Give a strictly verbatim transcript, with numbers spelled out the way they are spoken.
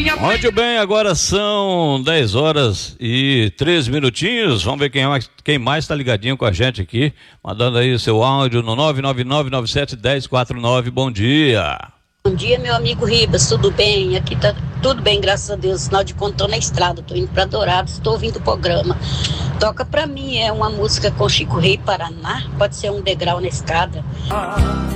Muito bem, agora são dez horas e três minutinhos. Vamos ver quem mais, quem mais está ligadinho com a gente aqui, mandando aí o seu áudio no nove nove nove nove sete um zero quatro nove. Bom dia. Bom dia, meu amigo Ribas, tudo bem? Aqui tá tudo bem, graças a Deus. Sinal de conta, tô na estrada, tô indo pra Dourados, estou ouvindo o programa. Toca pra mim, é uma música com Chico Rei Paraná, pode ser um degrau na escada.